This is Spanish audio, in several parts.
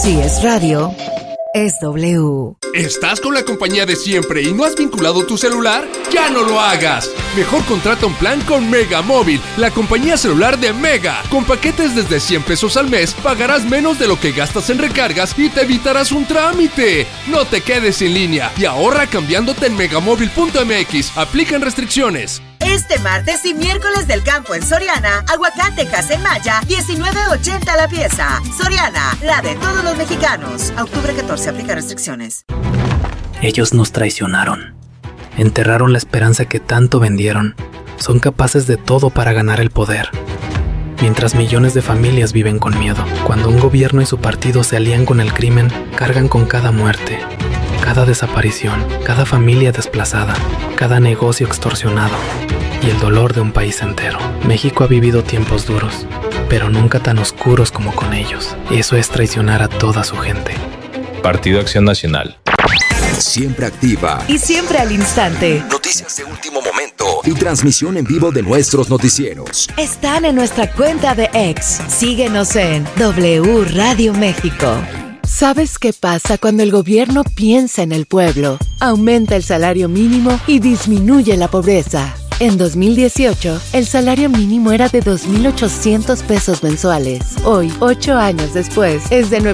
Si es radio, es W. ¿Estás con la compañía de siempre y no has vinculado tu celular? ¡Ya no lo hagas! Mejor contrata un plan con Mega Móvil, la compañía celular de Mega. Con paquetes desde 100 pesos al mes, pagarás menos de lo que gastas en recargas y te evitarás un trámite. No te quedes sin línea y ahorra cambiándote en megamóvil.mx. Aplican restricciones. Este martes y miércoles del campo en Soriana, aguacate en Maya, $19.80 la pieza. Soriana, la de todos los mexicanos. A octubre 14, aplica restricciones. Ellos nos traicionaron. Enterraron la esperanza que tanto vendieron. Son capaces de todo para ganar el poder. Mientras millones de familias viven con miedo. Cuando un gobierno y su partido se alían con el crimen, cargan con cada muerte, cada desaparición, cada familia desplazada, cada negocio extorsionado y el dolor de un país entero. México ha vivido tiempos duros, pero nunca tan oscuros como con ellos. Eso es traicionar a toda su gente. Partido Acción Nacional. Siempre activa y siempre al instante. Noticias de último momento y transmisión en vivo de nuestros noticieros. Están en nuestra cuenta de X. Síguenos en W Radio México. ¿Sabes qué pasa cuando el gobierno piensa en el pueblo? Aumenta el salario mínimo y disminuye la pobreza. En 2018, el salario mínimo era de 2,800 pesos mensuales. Hoy, 8 años después, es de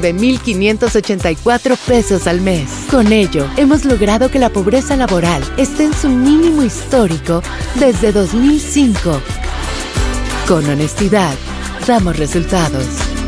9,584 pesos al mes. Con ello, hemos logrado que la pobreza laboral esté en su mínimo histórico desde 2005. Con honestidad, damos resultados.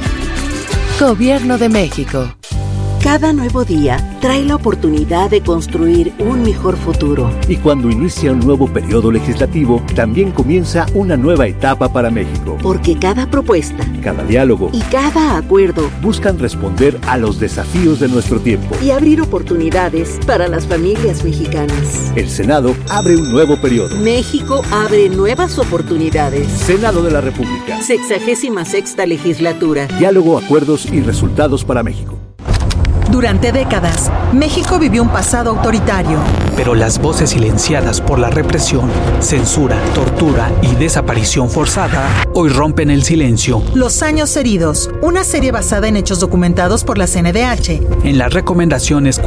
Gobierno de México. Cada nuevo día trae la oportunidad de construir un mejor futuro. Y cuando inicia un nuevo periodo legislativo, también comienza una nueva etapa para México. Porque cada propuesta, cada diálogo y cada acuerdo buscan responder a los desafíos de nuestro tiempo y abrir oportunidades para las familias mexicanas. El Senado abre un nuevo periodo. México abre nuevas oportunidades. Senado de la República. 66ª legislatura. Diálogo, acuerdos y resultados para México. Durante décadas, México vivió un pasado autoritario. Pero las voces silenciadas por la represión, censura, tortura y desaparición forzada hoy rompen el silencio. Los años heridos, una serie basada en hechos documentados por la CNDH. En las recomendaciones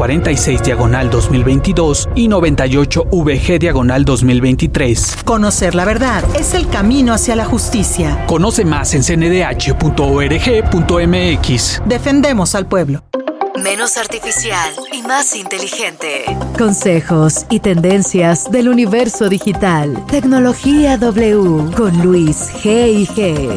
46/2022 y 98/VG/2023. Conocer la verdad es el camino hacia la justicia. Conoce más en cndh.org.mx. Defendemos al pueblo. Menos artificial y más inteligente. Consejos y tendencias del universo digital. Tecnología W con Luis G&G.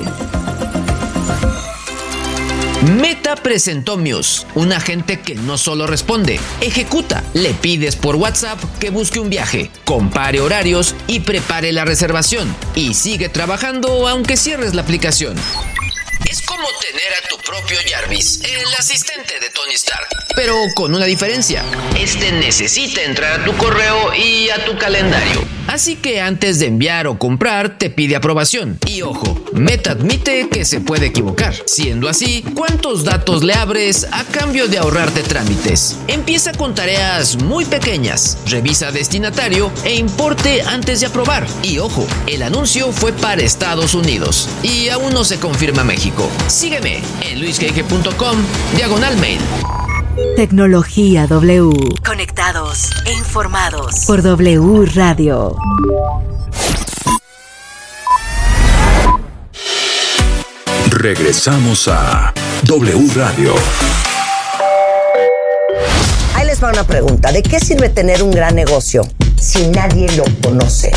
Meta presentó Muse, un agente que no solo responde, ejecuta. Le pides por WhatsApp que busque un viaje, compare horarios y prepare la reservación. Y sigue trabajando aunque cierres la aplicación. Es como tener a tu propio Jarvis, el asistente de Tony Stark, pero con una diferencia. Este necesita entrar a tu correo y a tu calendario. Así que antes de enviar o comprar, te pide aprobación. Y ojo, Meta admite que se puede equivocar. Siendo así, ¿cuántos datos le abres a cambio de ahorrarte trámites? Empieza con tareas muy pequeñas. Revisa destinatario e importe antes de aprobar. Y ojo, el anuncio fue para Estados Unidos y aún no se confirma México. Sígueme en luisgege.com/mail. Tecnología W. Conectados e informados por W Radio. Regresamos a W Radio. Ahí les va una pregunta. ¿De qué sirve tener un gran negocio si nadie lo conoce?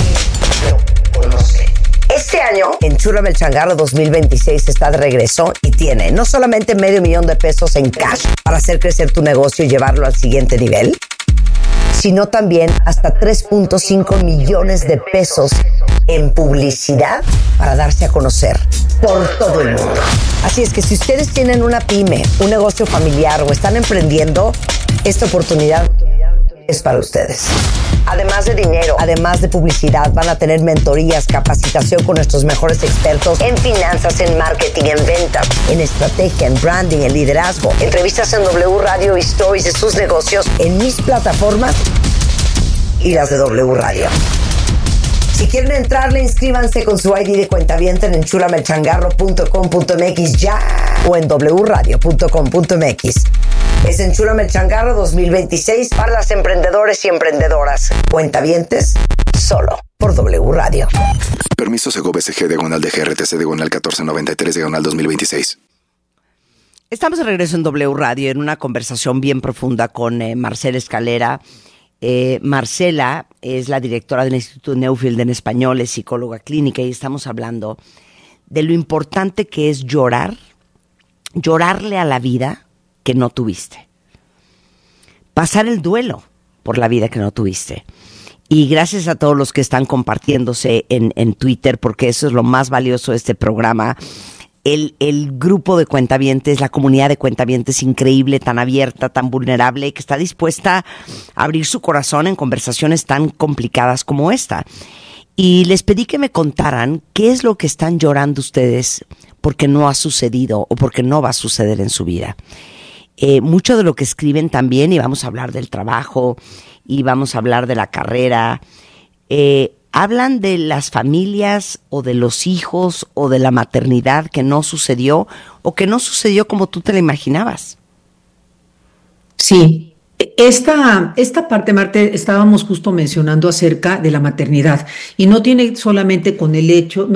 Este año, Enchúlame el Changarro 2026 está de regreso y tiene no solamente $500,000 de pesos en cash para hacer crecer tu negocio y llevarlo al siguiente nivel, sino también hasta 3.5 millones de pesos en publicidad para darse a conocer por todo el mundo. Así es que si ustedes tienen una pyme, un negocio familiar o están emprendiendo, esta oportunidad es para ustedes. Además de dinero, además de publicidad, van a tener mentorías, capacitación con nuestros mejores expertos en finanzas, en marketing, en ventas, en estrategia, en branding, en liderazgo, entrevistas en W Radio y stories de sus negocios en mis plataformas y las de W Radio. Si quieren entrarle, inscríbanse con su ID de cuentaviente en enchulamelchangarro.com.mx ya o en wradio.com.mx. Es Enchúlame el Changarro 2026 para las emprendedores y emprendedoras. Cuentavientes, solo por W Radio. Permiso Segov SG /DGRTC /1493 /2026. Estamos de regreso en W Radio en una conversación bien profunda con Marcela Escalera. Marcela es la directora del Instituto Newfield en español, es psicóloga clínica y estamos hablando de lo importante que es llorarle a la vida que no tuviste. Pasar el duelo por la vida que no tuviste. Y gracias a todos los que están compartiéndose en Twitter, porque eso es lo más valioso de este programa. El grupo de cuentavientes, la comunidad de cuentavientes increíble, tan abierta, tan vulnerable, que está dispuesta a abrir su corazón en conversaciones tan complicadas como esta. Y les pedí que me contaran qué es lo que están llorando ustedes porque no ha sucedido o porque no va a suceder en su vida. Mucho de lo que escriben también, y vamos a hablar del trabajo, y vamos a hablar de la carrera, hablan de las familias o de los hijos o de la maternidad que no sucedió o que no sucedió como tú te la imaginabas. Sí, esta parte, Marta, estábamos justo mencionando acerca de la maternidad y no tiene que ver solamente con el hecho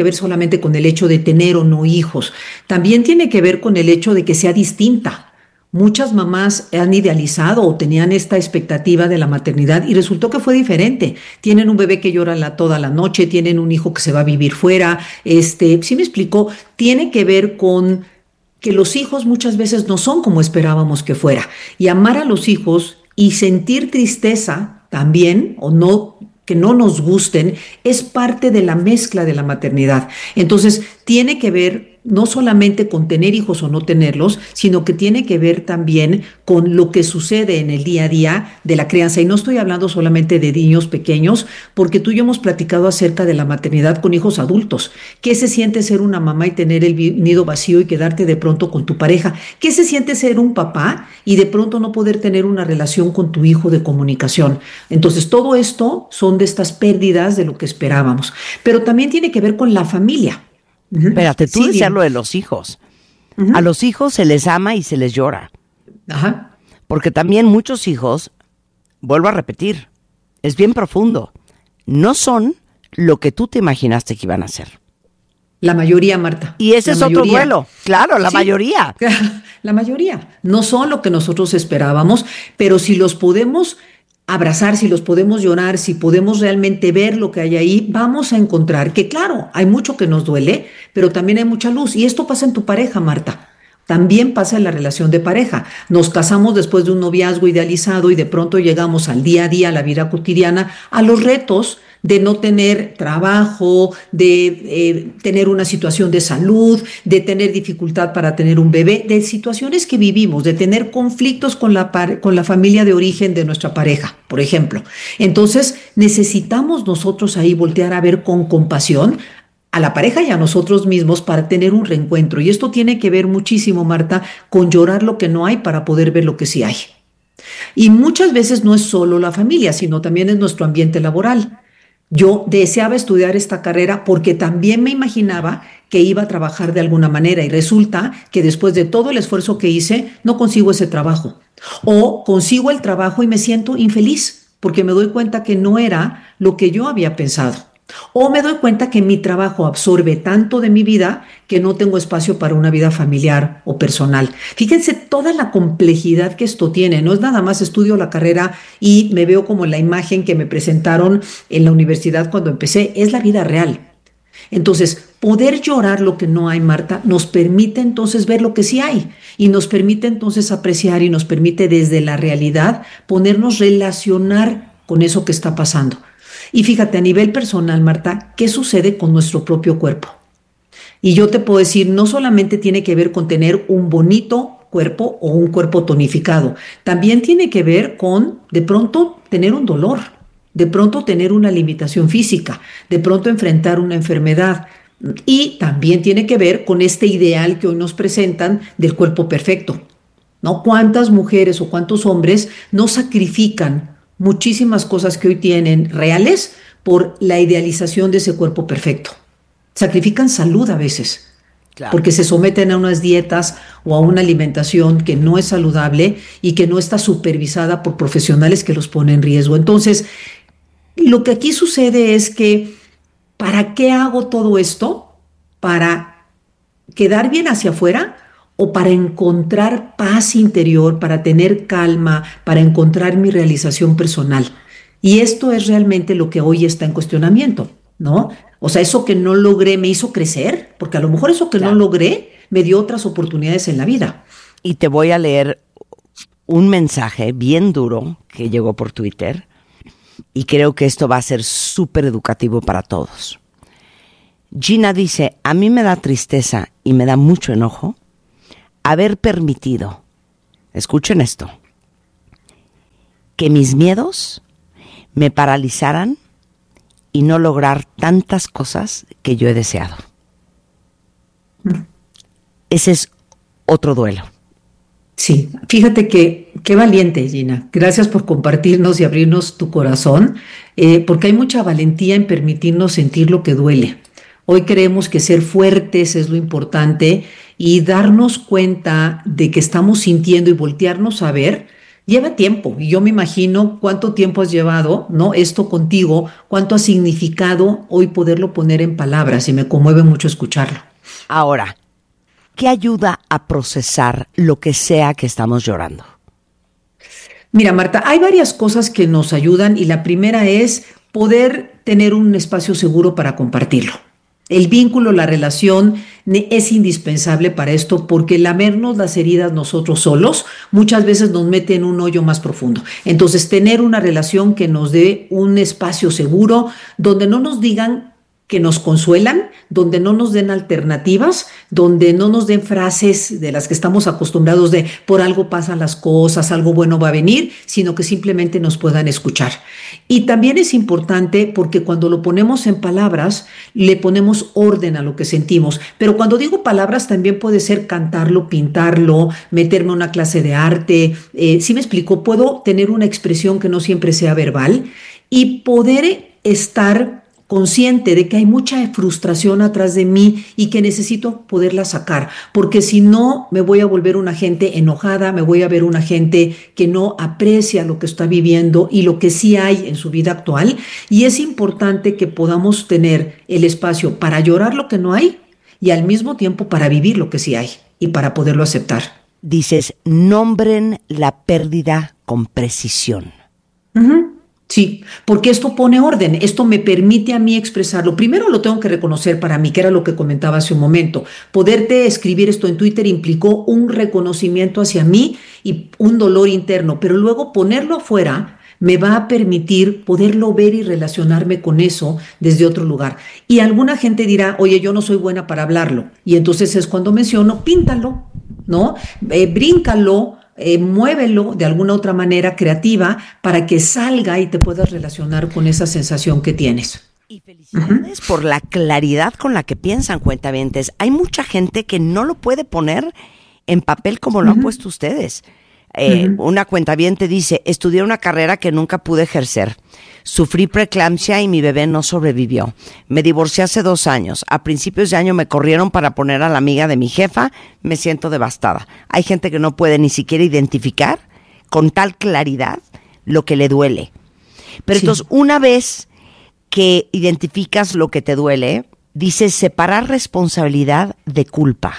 de tener o no hijos, también tiene que ver con el hecho de que sea distinta. Muchas mamás han idealizado o tenían esta expectativa de la maternidad y resultó que fue diferente. Tienen un bebé que llora toda la noche, tienen un hijo que se va a vivir fuera. ¿Sí me explico? Tiene que ver con que los hijos muchas veces no son como esperábamos que fuera. Y amar a los hijos y sentir tristeza también, o no, que no nos gusten, es parte de la mezcla de la maternidad. Entonces, tiene que ver no solamente con tener hijos o no tenerlos, sino que tiene que ver también con lo que sucede en el día a día de la crianza. Y no estoy hablando solamente de niños pequeños, porque tú y yo hemos platicado acerca de la maternidad con hijos adultos. ¿Qué se siente ser una mamá y tener el nido vacío y quedarte de pronto con tu pareja? ¿Qué se siente ser un papá y de pronto no poder tener una relación con tu hijo de comunicación? Entonces, todo esto son de estas pérdidas de lo que esperábamos. Pero también tiene que ver con la familia. Espérate, tú decías lo de los hijos. A los hijos se les ama y se les llora. Ajá. Porque también muchos hijos, vuelvo a repetir, es bien profundo, no son lo que tú te imaginaste que iban a ser. La mayoría, Marta. Y ese es otro duelo. Claro, la mayoría. La mayoría. No son lo que nosotros esperábamos, pero si los podemos abrazar, si los podemos llorar, si podemos realmente ver lo que hay ahí, vamos a encontrar que, claro, hay mucho que nos duele, pero también hay mucha luz. Y esto pasa en tu pareja, Marta. También pasa en la relación de pareja. Nos casamos después de un noviazgo idealizado y de pronto llegamos al día a día, a la vida cotidiana, a los retos de no tener trabajo, de tener una situación de salud, de tener dificultad para tener un bebé, de situaciones que vivimos, de tener conflictos con la familia de origen de nuestra pareja, por ejemplo. Entonces, necesitamos nosotros ahí voltear a ver con compasión a la pareja y a nosotros mismos para tener un reencuentro. Y esto tiene que ver muchísimo, Marta, con llorar lo que no hay para poder ver lo que sí hay. Y muchas veces no es solo la familia, sino también es nuestro ambiente laboral. Yo deseaba estudiar esta carrera porque también me imaginaba que iba a trabajar de alguna manera y resulta que después de todo el esfuerzo que hice no consigo ese trabajo o consigo el trabajo y me siento infeliz porque me doy cuenta que no era lo que yo había pensado o me doy cuenta que mi trabajo absorbe tanto de mi vida que no tengo espacio para una vida familiar o personal. Fíjense toda la complejidad que esto tiene. No es nada más estudio la carrera y me veo como la imagen que me presentaron en la universidad cuando empecé. Es la vida real. Entonces, poder llorar lo que no hay, Marta, nos permite entonces ver lo que sí hay y nos permite entonces apreciar y nos permite desde la realidad ponernos relacionar con eso que está pasando. Y fíjate, a nivel personal, Marta, ¿qué sucede con nuestro propio cuerpo? Y yo te puedo decir, no solamente tiene que ver con tener un bonito cuerpo o un cuerpo tonificado, también tiene que ver con, de pronto, tener un dolor, de pronto tener una limitación física, de pronto enfrentar una enfermedad. Y también tiene que ver con este ideal que hoy nos presentan del cuerpo perfecto, ¿no? ¿Cuántas mujeres o cuántos hombres no sacrifican muchísimas cosas que hoy tienen reales por la idealización de ese cuerpo perfecto. Sacrifican salud a veces, claro, porque se someten a unas dietas o a una alimentación que no es saludable y que no está supervisada por profesionales que los ponen en riesgo. Entonces, lo que aquí sucede es que, ¿para qué hago todo esto? ¿Para quedar bien hacia afuera o para encontrar paz interior, para tener calma, para encontrar mi realización personal? Y esto es realmente lo que hoy está en cuestionamiento, ¿no? O sea, eso que no logré me hizo crecer, porque a lo mejor eso que no logré me dio otras oportunidades en la vida. Y te voy a leer un mensaje bien duro que llegó por Twitter, y creo que esto va a ser súper educativo para todos. Gina dice, a mí me da tristeza y me da mucho enojo haber permitido, escuchen esto, que mis miedos me paralizaran y no lograr tantas cosas que yo he deseado. Ese es otro duelo. Sí, fíjate que qué valiente, Gina. Gracias por compartirnos y abrirnos tu corazón, porque hay mucha valentía en permitirnos sentir lo que duele. Hoy creemos que ser fuertes es lo importante y darnos cuenta de que estamos sintiendo y voltearnos a ver lleva tiempo. Y yo me imagino cuánto tiempo has llevado, ¿no? Esto contigo, cuánto ha significado hoy poderlo poner en palabras, y me conmueve mucho escucharlo. Ahora, ¿qué ayuda a procesar lo que sea que estamos llorando? Mira, Marta, hay varias cosas que nos ayudan, y la primera es poder tener un espacio seguro para compartirlo. El vínculo, la relación es indispensable para esto, porque lamernos las heridas nosotros solos muchas veces nos mete en un hoyo más profundo. Entonces, tener una relación que nos dé un espacio seguro, donde no nos digan que nos consuelan, donde no nos den alternativas, donde no nos den frases de las que estamos acostumbrados de por algo pasan las cosas, algo bueno va a venir, sino que simplemente nos puedan escuchar. Y también es importante porque cuando lo ponemos en palabras, le ponemos orden a lo que sentimos. Pero cuando digo palabras también puede ser cantarlo, pintarlo, meterme a una clase de arte. ¿Sí me explico? Puedo tener una expresión que no siempre sea verbal y poder estar consciente de que hay mucha frustración atrás de mí y que necesito poderla sacar, porque si no me voy a volver una gente enojada, me voy a ver una gente que no aprecia lo que está viviendo y lo que sí hay en su vida actual. Y es importante que podamos tener el espacio para llorar lo que no hay y al mismo tiempo para vivir lo que sí hay y para poderlo aceptar. Dices, nombren la pérdida con precisión. Sí, porque esto pone orden, esto me permite a mí expresarlo. Primero lo tengo que reconocer para mí, que era lo que comentaba hace un momento. Poderte escribir esto en Twitter implicó un reconocimiento hacia mí y un dolor interno, pero luego ponerlo afuera me va a permitir poderlo ver y relacionarme con eso desde otro lugar. Y alguna gente dirá, oye, yo no soy buena para hablarlo. Y entonces es cuando menciono, píntalo, ¿no? Bríncalo. Muévelo de alguna otra manera creativa para que salga y te puedas relacionar con esa sensación que tienes. Y felicidades por la claridad con la que piensan, cuentavientes. Hay mucha gente que no lo puede poner en papel como lo han puesto ustedes. Una cuentaviente dice, estudié una carrera que nunca pude ejercer. Sufrí preeclampsia y mi bebé no sobrevivió. Me divorcié hace 2 años. A principios de año me corrieron para poner a la amiga de mi jefa. Me siento devastada. Hay gente que no puede ni siquiera identificar con tal claridad lo que le duele. Pero entonces, una vez que identificas lo que te duele, dices separar responsabilidad de culpa.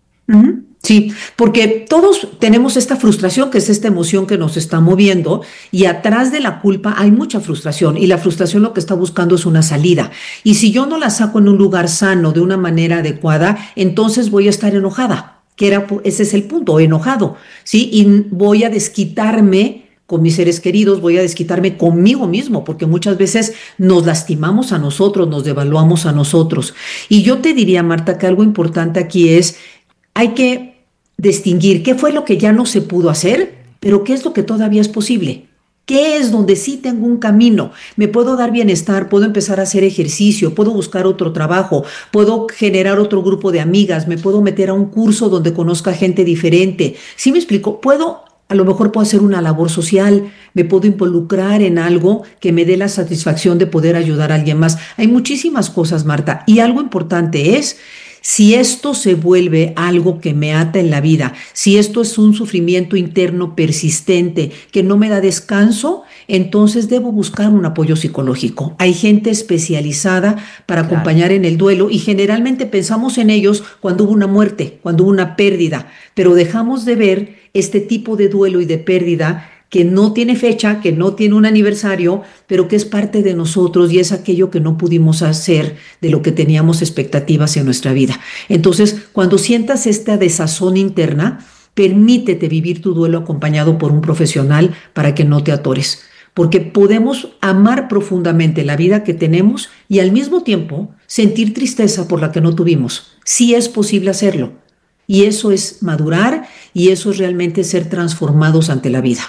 Sí, porque todos tenemos esta frustración, que es esta emoción que nos está moviendo, y atrás de la culpa hay mucha frustración, y la frustración lo que está buscando es una salida. Y si yo no la saco en un lugar sano, de una manera adecuada, entonces voy a estar enojada, ese es el punto, enojado, ¿sí? Y voy a desquitarme con mis seres queridos, voy a desquitarme conmigo mismo, porque muchas veces nos lastimamos a nosotros, nos devaluamos a nosotros. Y yo te diría, Marta, que algo importante aquí es, hay que distinguir qué fue lo que ya no se pudo hacer, pero qué es lo que todavía es posible. ¿Qué es donde sí tengo un camino? Me puedo dar bienestar, puedo empezar a hacer ejercicio, puedo buscar otro trabajo, puedo generar otro grupo de amigas, me puedo meter a un curso donde conozca gente diferente. ¿Sí me explico? Puedo A lo mejor puedo hacer una labor social, me puedo involucrar en algo que me dé la satisfacción de poder ayudar a alguien más. Hay muchísimas cosas, Marta, y algo importante es, si esto se vuelve algo que me ata en la vida, si esto es un sufrimiento interno persistente que no me da descanso, entonces debo buscar un apoyo psicológico. Hay gente especializada para acompañar en el duelo y generalmente pensamos en ellos cuando hubo una muerte, cuando hubo una pérdida, pero dejamos de ver este tipo de duelo y de pérdida que no tiene fecha, que no tiene un aniversario, pero que es parte de nosotros y es aquello que no pudimos hacer de lo que teníamos expectativas en nuestra vida. Entonces, cuando sientas esta desazón interna, permítete vivir tu duelo acompañado por un profesional para que no te atores, porque podemos amar profundamente la vida que tenemos y al mismo tiempo sentir tristeza por la que no tuvimos. Sí es posible hacerlo, y eso es madurar y eso es realmente ser transformados ante la vida.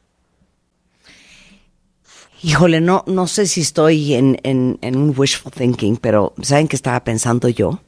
Híjole, no sé si estoy en un wishful thinking, pero ¿saben qué estaba pensando yo?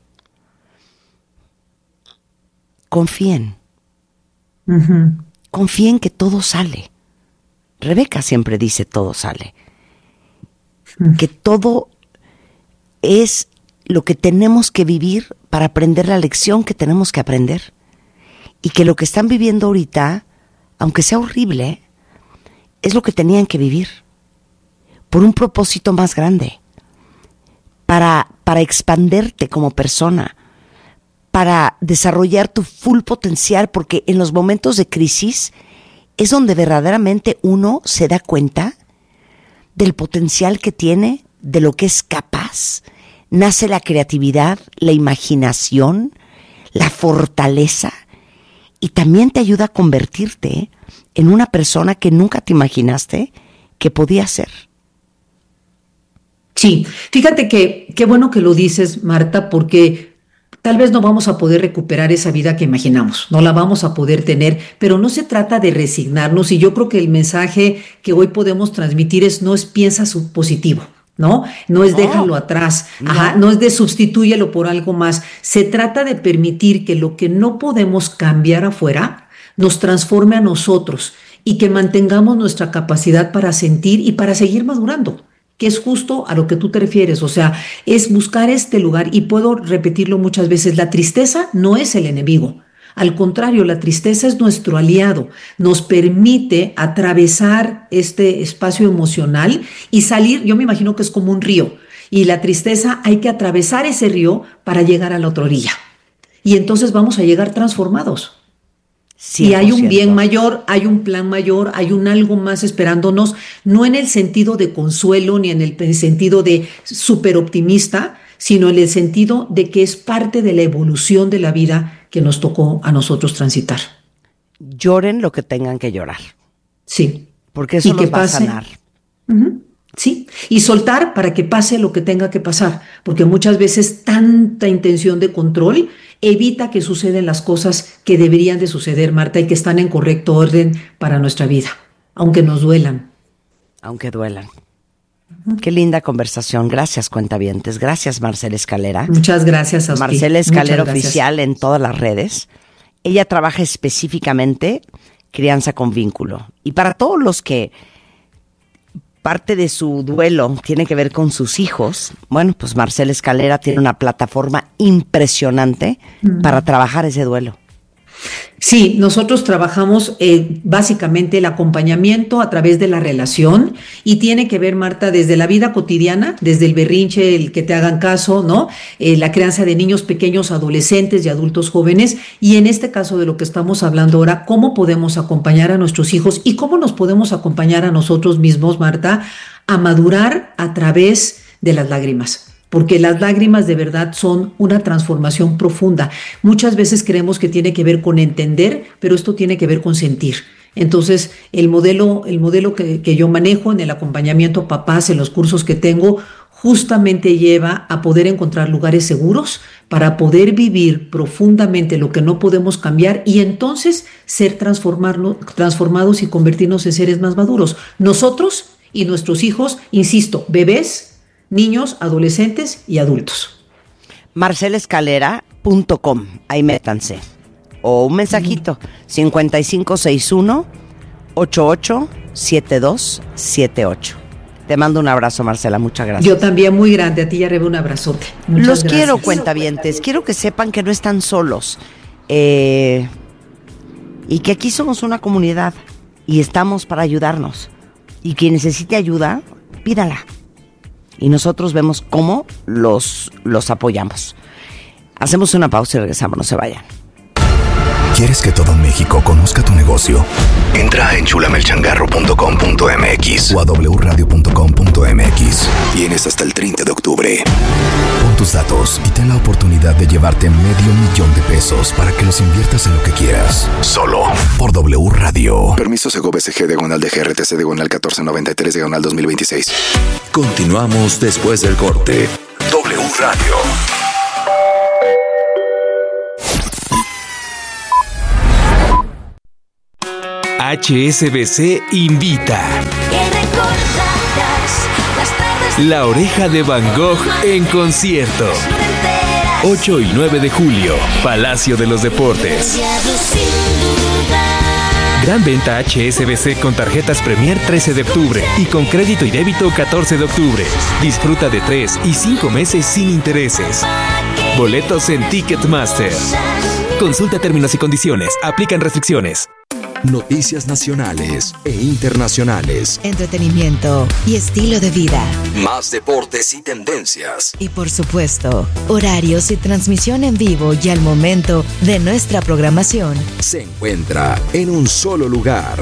Confíen. Uh-huh. Confíen que todo sale. Rebeca siempre dice todo sale. Uh-huh. Que todo es lo que tenemos que vivir para aprender la lección que tenemos que aprender. Y que lo que están viviendo ahorita, aunque sea horrible, es lo que tenían que vivir. Por un propósito más grande, para expanderte como persona, para desarrollar tu full potencial, porque en los momentos de crisis es donde verdaderamente uno se da cuenta del potencial que tiene, de lo que es capaz. Nace la creatividad, la imaginación, la fortaleza, y también te ayuda a convertirte en una persona que nunca te imaginaste que podía ser. Sí, fíjate que qué bueno que lo dices, Marta, porque tal vez no vamos a poder recuperar esa vida que imaginamos, no la vamos a poder tener, pero no se trata de resignarnos, y yo creo que el mensaje que hoy podemos transmitir no es piensa positivo, ¿no? No es déjalo atrás, no es de sustitúyelo por algo más, se trata de permitir que lo que no podemos cambiar afuera nos transforme a nosotros y que mantengamos nuestra capacidad para sentir y para seguir madurando, que es justo a lo que tú te refieres, o sea, es buscar este lugar, y puedo repetirlo muchas veces, la tristeza no es el enemigo, al contrario, la tristeza es nuestro aliado, nos permite atravesar este espacio emocional y salir, yo me imagino que es como un río, y la tristeza hay que atravesar ese río para llegar a la otra orilla, y entonces vamos a llegar transformados. 100%. Y hay un bien mayor, hay un plan mayor, hay un algo más esperándonos, no en el sentido de consuelo ni en el sentido de súper optimista, sino en el sentido de que es parte de la evolución de la vida que nos tocó a nosotros transitar. Lloren lo que tengan que llorar. Sí. Porque eso nos va a sanar. Uh-huh. Sí, y soltar para que pase lo que tenga que pasar, porque muchas veces tanta intención de control evita que sucedan las cosas que deberían de suceder, Marta, y que están en correcto orden para nuestra vida, aunque nos duelan. Aunque duelan. Uh-huh. Qué linda conversación. Gracias, cuentavientes. Gracias, Marcela Escalera. Muchas gracias a usted. Marcela Escalera Oficial en todas las redes. Ella trabaja específicamente crianza con vínculo. Y para todos los que parte de su duelo tiene que ver con sus hijos, bueno, pues Marcela Escalera tiene una plataforma impresionante para trabajar ese duelo. Sí, nosotros trabajamos básicamente el acompañamiento a través de la relación, y tiene que ver, Marta, desde la vida cotidiana, desde el berrinche, el que te hagan caso, ¿no? La crianza de niños pequeños, adolescentes y adultos jóvenes, y en este caso de lo que estamos hablando ahora, cómo podemos acompañar a nuestros hijos y cómo nos podemos acompañar a nosotros mismos, Marta, a madurar a través de las lágrimas. Porque las lágrimas de verdad son una transformación profunda. Muchas veces creemos que tiene que ver con entender, pero esto tiene que ver con sentir. Entonces, el modelo que yo manejo en el acompañamiento a papás, en los cursos que tengo, justamente lleva a poder encontrar lugares seguros para poder vivir profundamente lo que no podemos cambiar, y entonces ser transformados y convertirnos en seres más maduros. Nosotros y nuestros hijos, insisto, bebés, niños, adolescentes y adultos. marcelaescalera.com, ahí métanse. o un mensajito, 5561-887278. Te mando un abrazo, Marcela, muchas gracias. Yo también, muy grande, a ti ya Rebe, un abrazote. Muchas Los gracias. quiero, cuentavientes, quiero que sepan que no están solos, y que aquí somos una comunidad y estamos para ayudarnos, y quien necesite ayuda, pídala, y nosotros vemos cómo los apoyamos. Hacemos una pausa y regresamos, no se vayan. ¿Quieres que todo México conozca tu negocio? Entra a enchulamelchangarro.com.mx o a wradio.com.mx. Tienes hasta el 30 de octubre. Pon tus datos y ten la oportunidad de llevarte $500,000 de pesos para que los inviertas en lo que quieras. Solo por W Radio. Permiso Segov SG diagonal de GRTC diagonal 1493 diagonal 2026. Continuamos después del corte. W Radio. HSBC invita. La Oreja de Van Gogh en concierto. 8 y 9 de julio, Palacio de los Deportes. Gran venta HSBC con tarjetas Premier 13 de octubre y con crédito y débito 14 de octubre. Disfruta de 3 y 5 meses sin intereses. Boletos en Ticketmaster. Consulta términos y condiciones. Aplican restricciones. Noticias nacionales e internacionales. Entretenimiento y estilo de vida. Más deportes y tendencias. Y por supuesto, horarios y transmisión en vivo y al momento de nuestra programación. Se encuentra en un solo lugar.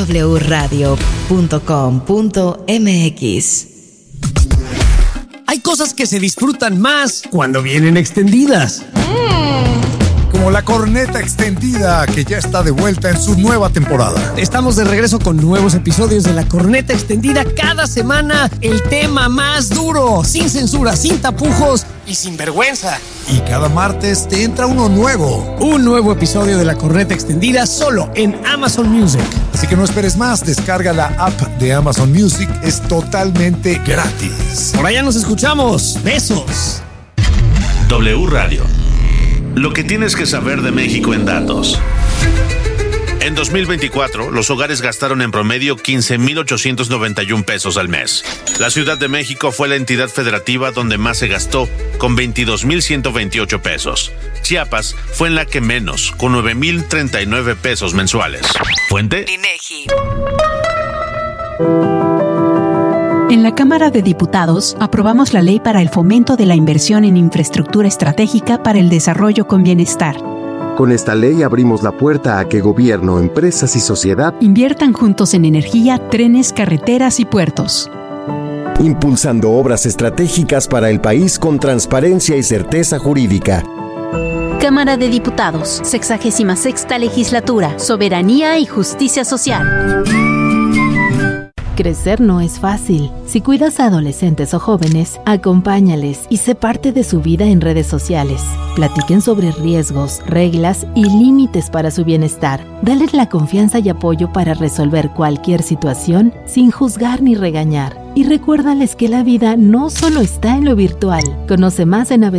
wradio.com.mx. Hay cosas que se disfrutan más cuando vienen extendidas. Como la corneta extendida, que ya está de vuelta en su nueva temporada. Estamos de regreso con nuevos episodios de la corneta extendida cada semana. El tema más duro, sin censura, sin tapujos y sin vergüenza. Y cada martes te entra uno nuevo. Un nuevo episodio de la corneta extendida solo en Amazon Music. Así que no esperes más, descarga la app de Amazon Music, es totalmente gratis. Por allá nos escuchamos. Besos. W Radio. Lo que tienes que saber de México en datos. En 2024, los hogares gastaron en promedio 15,891 pesos al mes. La Ciudad de México fue la entidad federativa donde más se gastó, con 22,128 pesos. Chiapas fue en la que menos, con 9,039 pesos mensuales. ¿Fuente? INEGI. En la Cámara de Diputados aprobamos la Ley para el Fomento de la Inversión en Infraestructura Estratégica para el Desarrollo con Bienestar. Con esta ley abrimos la puerta a que gobierno, empresas y sociedad inviertan juntos en energía, trenes, carreteras y puertos. Impulsando obras estratégicas para el país con transparencia y certeza jurídica. Cámara de Diputados, 66ª Legislatura, Soberanía y Justicia Social. Crecer no es fácil. Si cuidas a adolescentes o jóvenes, acompáñales y sé parte de su vida en redes sociales. Platiquen sobre riesgos, reglas y límites para su bienestar. Dales la confianza y apoyo para resolver cualquier situación sin juzgar ni regañar. Y recuérdales que la vida no solo está en lo virtual. Conoce más en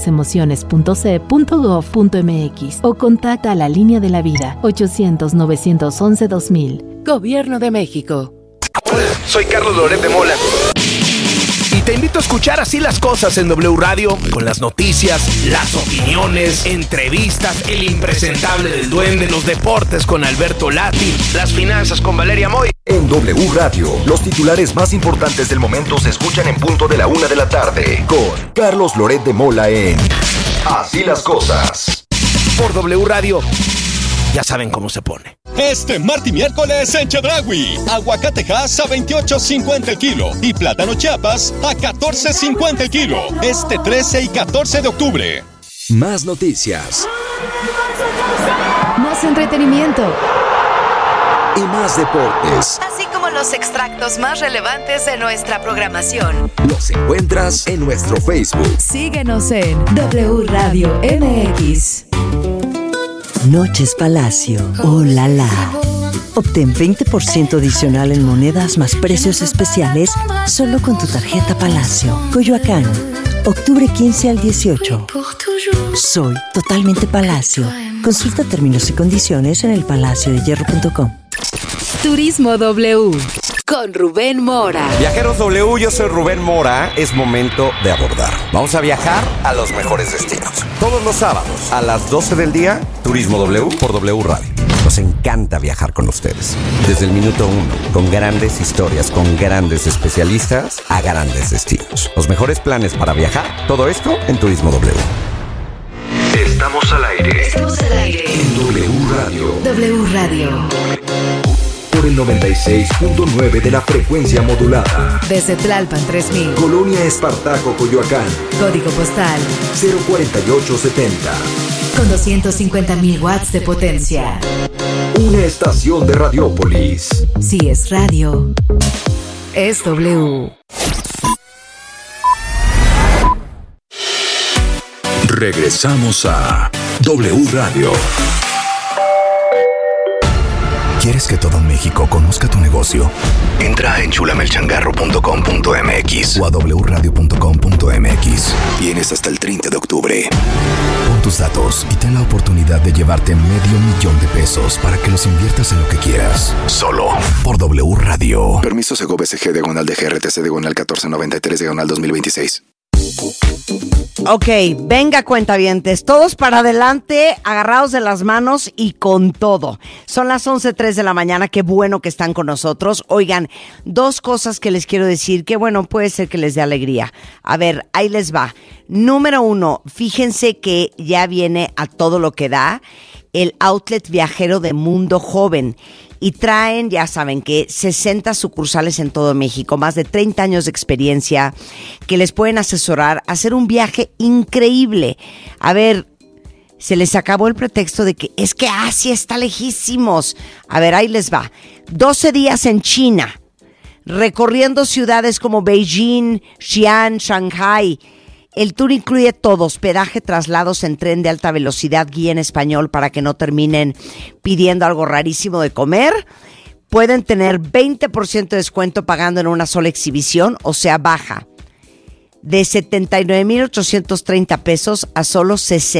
abcdelasemociones.ce.gov.mx o contacta a la Línea de la Vida 800-911-2000. Gobierno de México. Hola, soy Carlos Loret de Mola. Y te invito a escuchar Así las Cosas en W Radio, con las noticias, las opiniones, entrevistas, el impresentable del Duende, los deportes con Alberto Lati, las finanzas con Valeria Moy. En W Radio, los titulares más importantes del momento se escuchan en punto de la 1 de la tarde, con Carlos Loret de Mola en Así las Cosas. Por W Radio, ya saben cómo se pone. Este martes y miércoles en Chedraui, aguacatejas a $28.50 el kilo y plátano Chiapas a $14.50 el kilo. Este 13 y 14 de octubre. Más noticias. Más entretenimiento. Y más deportes. Así como los extractos más relevantes de nuestra programación. Los encuentras en nuestro Facebook. Síguenos en W Radio MX. Noches Palacio. ¡Oh, la la! Obtén 20% adicional en monedas más precios especiales solo con tu tarjeta Palacio. Coyoacán, octubre 15 al 18. Soy totalmente Palacio. Consulta términos y condiciones en elpalaciodehierro.com. Turismo W con Rubén Mora. Viajeros W, yo soy Rubén Mora. Es momento de abordar. Vamos a viajar a los mejores destinos. Todos los sábados a las 12 del día, Turismo W por W Radio. Nos encanta viajar con ustedes. Desde el minuto 1, con grandes historias, con grandes especialistas a grandes destinos. Los mejores planes para viajar, todo esto en Turismo W. Estamos al aire. Estamos al aire. En W Radio. W Radio. Por el 96.9 de la frecuencia modulada. Desde Tlalpan 3000. Colonia Espartaco, Coyoacán. Código postal 04870. con 250,000 watts de potencia. Una estación de Radiópolis. Si es radio, es W. Regresamos a W Radio. ¿Quieres que todo México conozca tu negocio? Entra a enchulamelchangarro.com.mx o a wradio.com.mx. Tienes hasta el 30 de octubre. Pon tus datos y ten la oportunidad de llevarte $500,000 para que los inviertas en lo que quieras. Solo por W Radio. Permiso Segov SG /DGRTC /1493 /2026. Ok, venga cuentavientes, todos para adelante, agarrados de las manos y con todo. Son las 11:03 de la mañana, qué bueno que están con nosotros. Oigan, dos cosas que les quiero decir, que bueno, puede ser que les dé alegría. A ver, ahí les va. Número 1, fíjense que ya viene a todo lo que da el outlet viajero de Mundo Joven. Y traen, ya saben que 60 sucursales en todo México, más de 30 años de experiencia que les pueden asesorar a hacer un viaje increíble. A ver, se les acabó el pretexto de que es que Asia está lejísimos. A ver, ahí les va. 12 días en China, recorriendo ciudades como Beijing, Xi'an, Shanghai. El tour incluye todo: hospedaje, traslados en tren de alta velocidad, guía en español para que no terminen pidiendo algo rarísimo de comer. Pueden tener 20% de descuento pagando en una sola exhibición, o sea, baja de 79,830 pesos a solo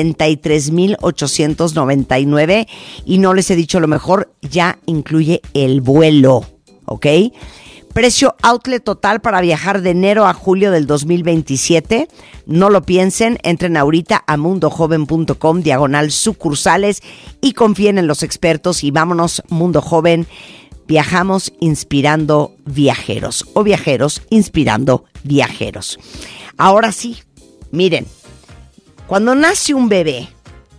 63,899. Y no les he dicho lo mejor, ya incluye el vuelo, ¿ok? Precio outlet total para viajar de enero a julio del 2027. No lo piensen, entren ahorita a mundojoven.com/sucursales y confíen en los expertos y vámonos, Mundo Joven. Viajamos inspirando viajeros, o viajeros inspirando viajeros. Ahora sí, miren, cuando nace un bebé,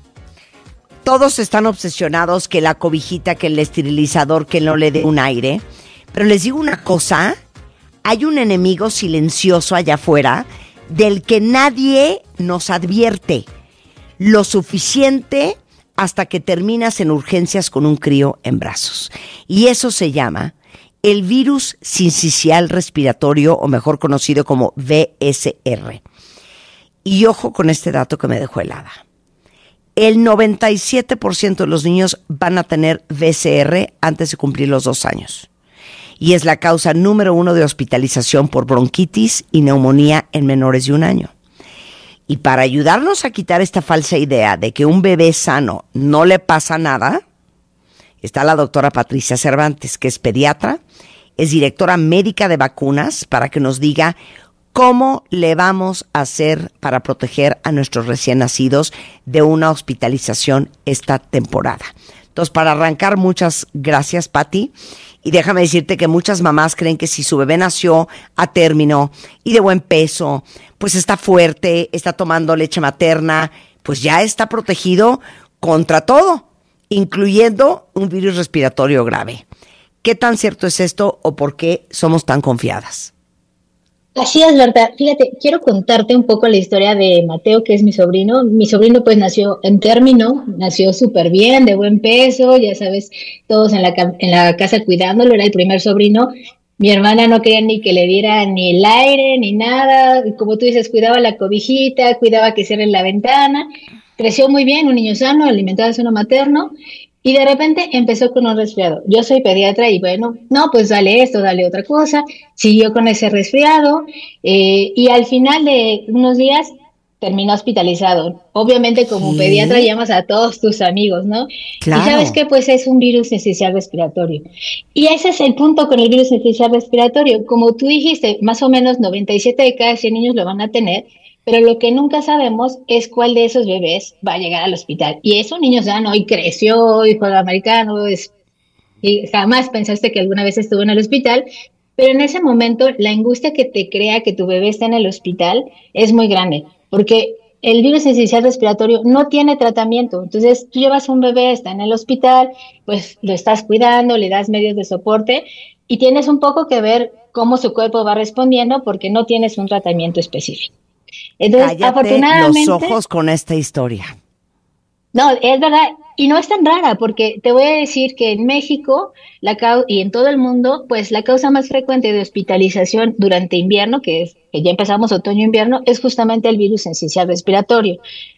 todos están obsesionados que la cobijita, que el esterilizador, que no le dé un aire. Pero les digo una cosa, hay un enemigo silencioso allá afuera del que nadie nos advierte lo suficiente hasta que terminas en urgencias con un crío en brazos. Y eso se llama el virus sincicial respiratorio, o mejor conocido como VSR. Y ojo con este dato que me dejó helada. El 97% de los niños van a tener VSR antes de cumplir los 2 años. Y es la causa número 1 de hospitalización por bronquitis y neumonía en menores de 1 año. Y para ayudarnos a quitar esta falsa idea de que un bebé sano no le pasa nada, está la doctora Patricia Cervantes, que es pediatra, es directora médica de vacunas, para que nos diga cómo le vamos a hacer para proteger a nuestros recién nacidos de una hospitalización esta temporada. Entonces, para arrancar, muchas gracias, Pati. Y déjame decirte que muchas mamás creen que si su bebé nació a término y de buen peso, pues está fuerte, está tomando leche materna, pues ya está protegido contra todo, incluyendo un virus respiratorio grave. ¿Qué tan cierto es esto o por qué somos tan confiadas? Así es, Berta. Fíjate, quiero contarte un poco la historia de Mateo, que es mi sobrino. Mi sobrino pues nació en término, nació súper bien, de buen peso, ya sabes, todos en la casa cuidándolo, era el primer sobrino. Mi hermana no quería ni que le diera ni el aire, ni nada. Y como tú dices, cuidaba la cobijita, cuidaba que cierren la ventana. Creció muy bien, un niño sano, alimentado de seno materno. Y de repente empezó con un resfriado. Yo soy pediatra y bueno, no, pues dale esto, dale otra cosa. Siguió con ese resfriado y al final de unos días termina hospitalizado. Obviamente, como pediatra llamas a todos tus amigos, ¿no? Claro. Y sabes que pues es un virus esencial respiratorio. Y ese es el punto con el virus esencial respiratorio. Como tú dijiste, más o menos 97 de cada 100 niños lo van a tener, pero lo que nunca sabemos es cuál de esos bebés va a llegar al hospital. Y es un niño sano y creció y juega americano, y jamás pensaste que alguna vez estuvo en el hospital. Pero en ese momento, la angustia que te crea que tu bebé está en el hospital es muy grande, porque el virus esencial respiratorio no tiene tratamiento. Entonces, tú llevas un bebé, está en el hospital, pues lo estás cuidando, le das medios de soporte y tienes un poco que ver cómo su cuerpo va respondiendo porque no tienes un tratamiento específico. Entonces, cállate afortunadamente, los ojos con esta historia. No, es verdad, y no es tan rara, porque te voy a decir que en México y en todo el mundo, pues la causa más frecuente de hospitalización durante invierno, que ya empezamos otoño-invierno, es justamente el virus esencial respiratorio.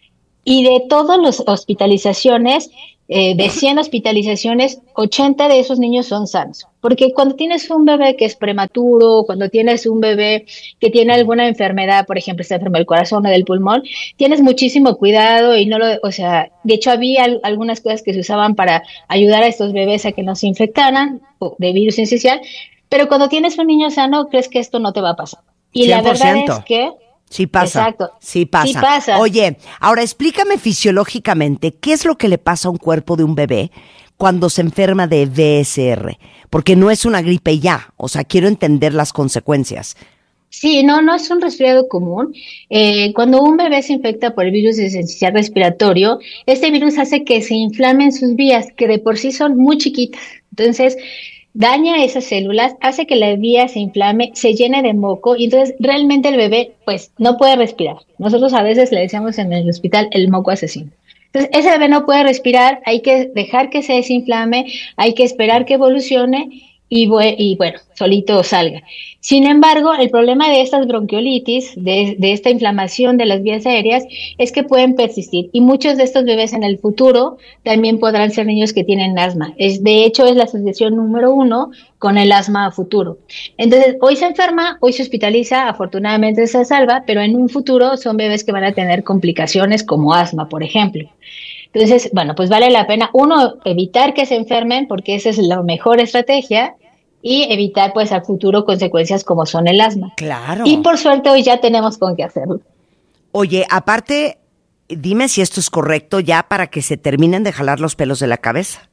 Y de todas las hospitalizaciones, de 100 hospitalizaciones, 80 de esos niños son sanos. Porque cuando tienes un bebé que es prematuro, cuando tienes un bebé que tiene alguna enfermedad, por ejemplo, está enfermo del corazón o del pulmón, tienes muchísimo cuidado y de hecho había algunas cosas que se usaban para ayudar a estos bebés a que no se infectaran de virus esencial, pero cuando tienes un niño sano, crees que esto no te va a pasar. Y 100%. La verdad es que sí pasa. Exacto. Sí pasa. Sí pasa. Oye, ahora explícame fisiológicamente qué es lo que le pasa a un cuerpo de un bebé cuando se enferma de VSR, porque no es una gripe ya, o sea, quiero entender las consecuencias. Sí, no es un resfriado común. Cuando un bebé se infecta por el virus esencial respiratorio, este virus hace que se inflamen sus vías, que de por sí son muy chiquitas. Entonces, daña esas células, hace que la vía se inflame, se llene de moco y entonces realmente el bebé pues no puede respirar. Nosotros a veces le decíamos en el hospital el moco asesino. Entonces ese bebé no puede respirar, hay que dejar que se desinflame, hay que esperar que evolucione y bueno, solito salga. Sin embargo, el problema de estas bronquiolitis, de esta inflamación de las vías aéreas, es que pueden persistir. Y muchos de estos bebés en el futuro también podrán ser niños que tienen asma. De hecho, es la asociación número 1 con el asma a futuro. Entonces, hoy se enferma, hoy se hospitaliza, afortunadamente se salva, pero en un futuro son bebés que van a tener complicaciones como asma, por ejemplo. Entonces, bueno, pues vale la pena, uno, evitar que se enfermen, porque esa es la mejor estrategia, y evitar pues al futuro consecuencias como son el asma. Claro. Y por suerte hoy ya tenemos con qué hacerlo. Oye, aparte, dime si esto es correcto ya para que se terminen de jalar los pelos de la cabeza.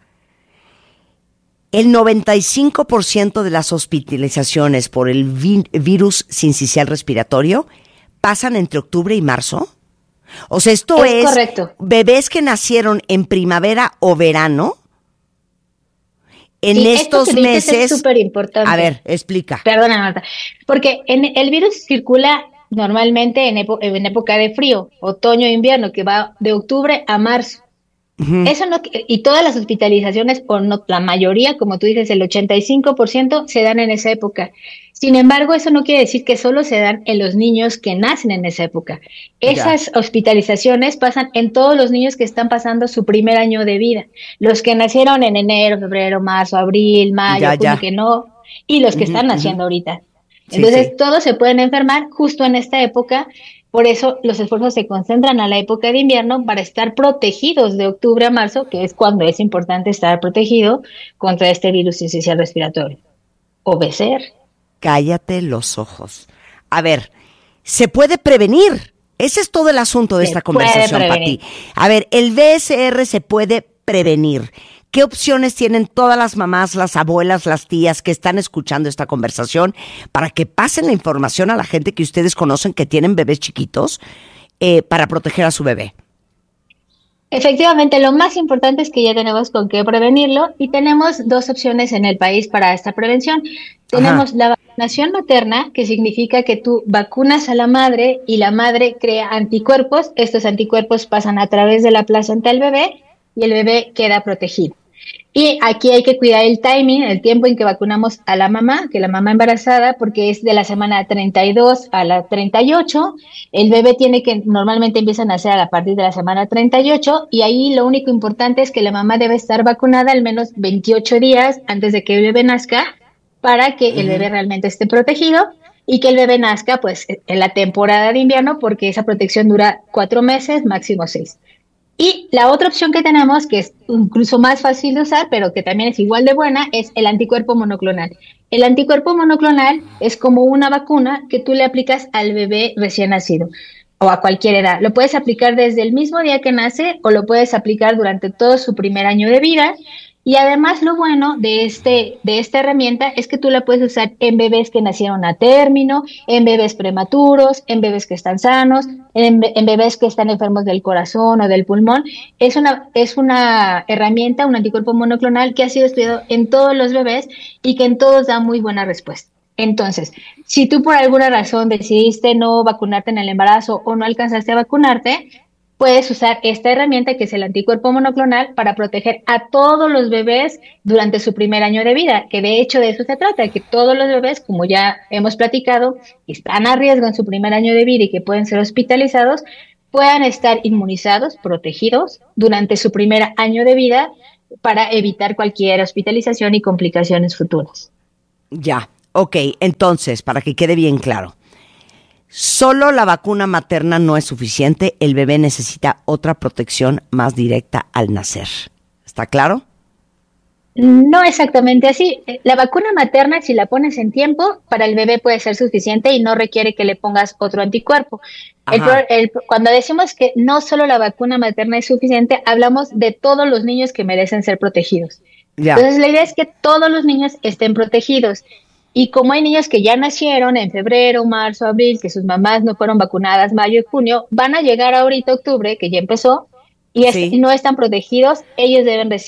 El 95% de las hospitalizaciones por el virus sincicial respiratorio pasan entre octubre y marzo. O sea, esto es correcto. Bebés que nacieron en primavera o verano. En estos meses es súper importante. A ver, explica. Perdona, Marta. Porque el virus circula normalmente en época de frío, otoño e invierno, que va de octubre a marzo. Uh-huh. Eso no, y todas las hospitalizaciones, o no, la mayoría, como tú dices, el 85% se dan en esa época. Sin embargo, eso no quiere decir que solo se dan en los niños que nacen en esa época. Esas hospitalizaciones pasan en todos los niños que están pasando su primer año de vida. Los que nacieron en enero, febrero, marzo, abril, mayo, junio, que no, y los que están naciendo ahorita. Entonces, todos se pueden enfermar justo en esta época. Por eso los esfuerzos se concentran a la época de invierno para estar protegidos de octubre a marzo, que es cuando es importante estar protegido contra este virus sincicial respiratorio. Obedecer. Cállate los ojos. A ver, ¿se puede prevenir? Ese es todo el asunto de esta conversación, Pati. A ver, el VSR se puede prevenir. ¿Qué opciones tienen todas las mamás, las abuelas, las tías que están escuchando esta conversación para que pasen la información a la gente que ustedes conocen que tienen bebés chiquitos para proteger a su bebé? Efectivamente, lo más importante es que ya tenemos con qué prevenirlo y tenemos 2 opciones en el país para esta prevención. Tenemos la vacunación materna, que significa que tú vacunas a la madre y la madre crea anticuerpos. Estos anticuerpos pasan a través de la placenta del bebé y el bebé queda protegido. Y aquí hay que cuidar el timing, el tiempo en que vacunamos a la mamá, que la mamá embarazada, porque es de la semana 32 a la 38. El bebé normalmente empieza a nacer a partir de la semana 38 y ahí lo único importante es que la mamá debe estar vacunada al menos 28 días antes de que el bebé nazca para que el bebé realmente esté protegido. y que el bebé nazca pues en la temporada de invierno, porque esa protección dura 4 meses, máximo 6. Y la otra opción que tenemos, que es incluso más fácil de usar, pero que también es igual de buena, es el anticuerpo monoclonal. El anticuerpo monoclonal es como una vacuna que tú le aplicas al bebé recién nacido o a cualquier edad. Lo puedes aplicar desde el mismo día que nace o lo puedes aplicar durante todo su primer año de vida. Y además lo bueno de esta herramienta es que tú la puedes usar en bebés que nacieron a término, en bebés prematuros, en bebés que están sanos, en bebés que están enfermos del corazón o del pulmón. Es una herramienta, un anticuerpo monoclonal que ha sido estudiado en todos los bebés y que en todos da muy buena respuesta. Entonces, si tú por alguna razón decidiste no vacunarte en el embarazo o no alcanzaste a vacunarte, puedes usar esta herramienta que es el anticuerpo monoclonal para proteger a todos los bebés durante su primer año de vida, que de hecho de eso se trata, que todos los bebés, como ya hemos platicado, que están a riesgo en su primer año de vida y que pueden ser hospitalizados, puedan estar inmunizados, protegidos durante su primer año de vida para evitar cualquier hospitalización y complicaciones futuras. Ya, ok, entonces, para que quede bien claro, solo la vacuna materna no es suficiente, el bebé necesita otra protección más directa al nacer. ¿Está claro? No exactamente así. La vacuna materna, si la pones en tiempo, para el bebé puede ser suficiente y no requiere que le pongas otro anticuerpo. Cuando decimos que no solo la vacuna materna es suficiente, hablamos de todos los niños que merecen ser protegidos. Ya. Entonces la idea es que todos los niños estén protegidos. Y como hay niños que ya nacieron en febrero, marzo, abril, que sus mamás no fueron vacunadas mayo y junio, van a llegar ahorita octubre, que ya empezó, y no están protegidos, ellos deben